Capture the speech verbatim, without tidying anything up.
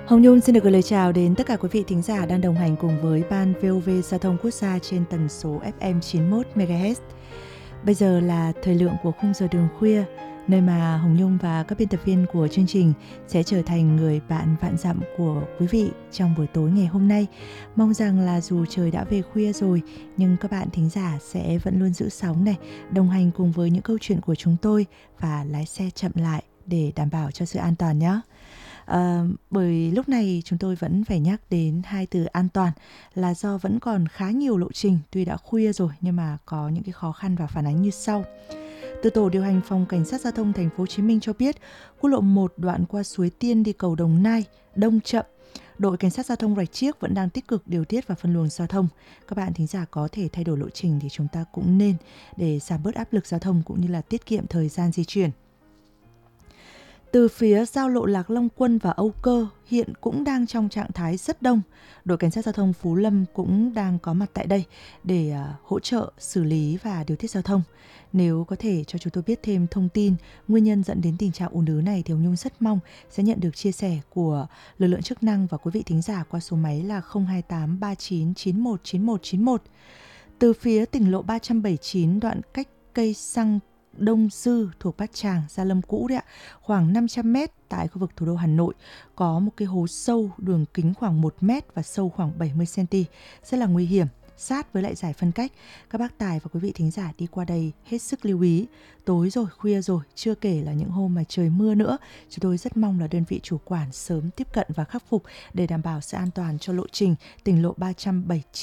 Hồng Nhung xin được gửi lời chào đến tất cả quý vị thính giả đang đồng hành cùng với Ban vê o vê Giao thông Quốc gia trên tần số ép em chín mươi mốt mê ga héc. Bây giờ là thời lượng của khung giờ đường khuya, nơi mà Hồng Nhung và các biên tập viên của chương trình sẽ trở thành người bạn vạn dặm của quý vị trong buổi tối ngày hôm nay. Mong rằng là dù trời đã về khuya rồi, nhưng các bạn thính giả sẽ vẫn luôn giữ sóng này, đồng hành cùng với những câu chuyện của chúng tôi và lái xe chậm lại để đảm bảo cho sự an toàn nhé. À, bởi lúc này chúng tôi vẫn phải nhắc đến hai từ an toàn là do vẫn còn khá nhiều lộ trình, tuy đã khuya rồi nhưng mà có những cái khó khăn và phản ánh như sau. Từ tổ điều hành phòng cảnh sát giao thông thành phố Hồ Chí Minh cho biết, quốc lộ một đoạn qua Suối Tiên đi cầu Đồng Nai đông chậm. Đội cảnh sát giao thông Rạch Chiếc vẫn đang tích cực điều tiết và phân luồng giao thông. Các bạn thính giả có thể thay đổi lộ trình thì chúng ta cũng nên để giảm bớt áp lực giao thông cũng như là tiết kiệm thời gian di chuyển. Từ phía giao lộ Lạc Long Quân và Âu Cơ hiện cũng đang trong trạng thái rất đông. Đội cảnh sát giao thông Phú Lâm cũng đang có mặt tại đây để uh, hỗ trợ xử lý và điều tiết giao thông. Nếu có thể cho chúng tôi biết thêm thông tin nguyên nhân dẫn đến tình trạng ùn ứ này thì Hồng Nhung rất mong sẽ nhận được chia sẻ của lực lượng chức năng và quý vị thính giả qua số máy là không hai tám ba chín chín một chín một chín một. Từ phía tỉnh lộ ba trăm bảy mươi chín đoạn cách cây xăng Đông Dư thuộc Bát Tràng, Gia Lâm cũ đấy ạ, khoảng năm trăm mét tại khu vực thủ đô Hà Nội có một cái hố sâu đường kính khoảng một mét và sâu khoảng bảy mươi xăng-ti-mét, rất là nguy hiểm, sát với lại giải phân cách. Các bác tài và quý vị thính giả đi qua đây hết sức lưu ý. Tối rồi, khuya rồi, chưa kể là những hôm mà trời mưa nữa, chúng tôi rất mong là đơn vị chủ quản sớm tiếp cận và khắc phục để đảm bảo sự an toàn cho lộ trình tỉnh lộ ba trăm bảy mươi